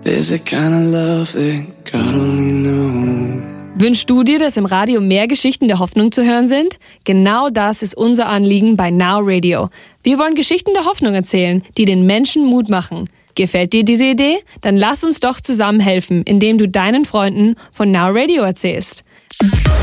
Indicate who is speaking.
Speaker 1: There's a kind of love that God only knows.
Speaker 2: Wünschst du dir, dass im Radio mehr Geschichten der Hoffnung zu hören sind? Genau das ist unser Anliegen bei Now Radio. Wir wollen Geschichten der Hoffnung erzählen, die den Menschen Mut machen. Gefällt dir diese Idee? Dann lass uns doch zusammen helfen, indem du deinen Freunden von Now Radio erzählst.